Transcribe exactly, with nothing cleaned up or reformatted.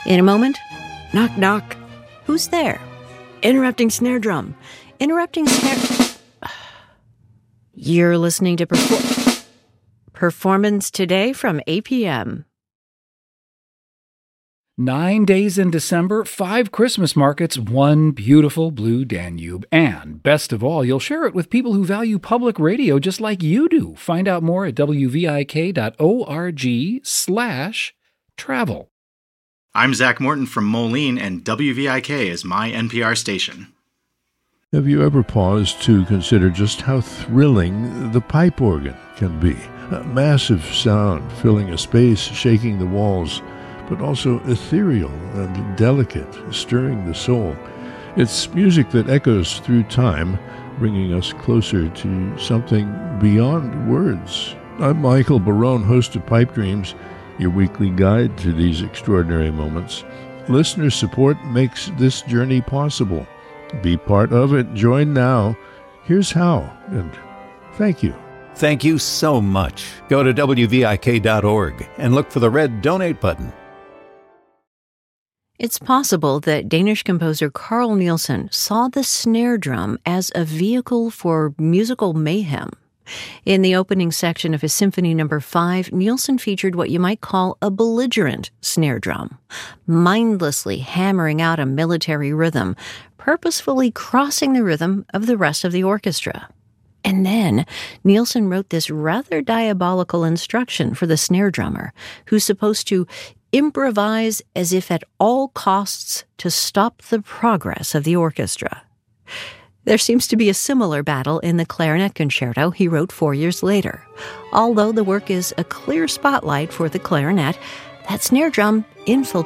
In a moment, knock, knock. Who's there? Interrupting snare drum. Interrupting snare... You're listening to Perfor- Performance Today from A P M. Nine days in December, five Christmas markets, one beautiful blue Danube. And, best of all, you'll share it with people who value public radio just like you do. Find out more at w v i k dot org slash travel. I'm Zach Morton from Moline, and W V I K is my N P R station. Have you ever paused to consider just how thrilling the pipe organ can be? A massive sound filling a space, shaking the walls, but also ethereal and delicate, stirring the soul. It's music that echoes through time, bringing us closer to something beyond words. I'm Michael Barone, host of Pipe Dreams, your weekly guide to these extraordinary moments. Listener support makes this journey possible. Be part of it. Join now. Here's how, and thank you. Thank you so much. Go to w v i k dot org and look for the red donate button. It's possible that Danish composer Carl Nielsen saw the snare drum as a vehicle for musical mayhem. In the opening section of his Symphony Number five, Nielsen featured what you might call a belligerent snare drum, mindlessly hammering out a military rhythm, purposefully crossing the rhythm of the rest of the orchestra. And then Nielsen wrote this rather diabolical instruction for the snare drummer, who's supposed to improvise as if at all costs to stop the progress of the orchestra. There seems to be a similar battle in the clarinet concerto he wrote four years later. Although the work is a clear spotlight for the clarinet, that snare drum infiltrates